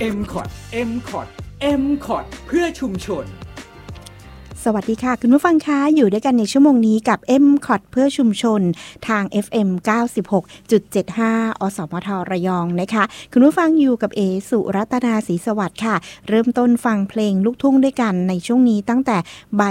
MCOT MCOT เพื่อชุมชนสวัสดีค่ะคุณผู้ฟังคะอยู่ด้วยกันในชั่วโมงนี้กับ MCOT เพื่อชุมชนทาง FM 96.75 อสมทระยองนะคะคุณผู้ฟังอยู่กับเอสุรัตนาศรีสวัสดิ์ค่ะเริ่มต้นฟังเพลงลูกทุ่งด้วยกันในช่วงนี้ตั้งแต่บ่าย